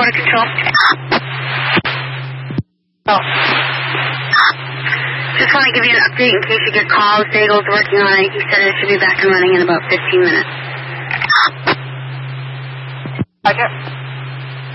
Quarter Control. Oh. Just want to give you an update in case you get calls. Daigle's working on it. He said it should be back and running in about 15 minutes. Roger.